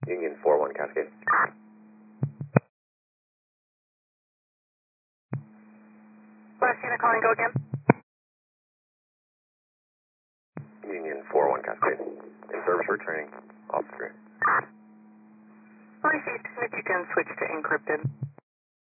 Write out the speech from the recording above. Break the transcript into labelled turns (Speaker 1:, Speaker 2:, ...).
Speaker 1: Union 4-1 Cascade.
Speaker 2: Last unit calling, go again.
Speaker 1: Union 4-1 Cascade. In service returning. Off screen.
Speaker 2: Received. If you can switch to encrypted.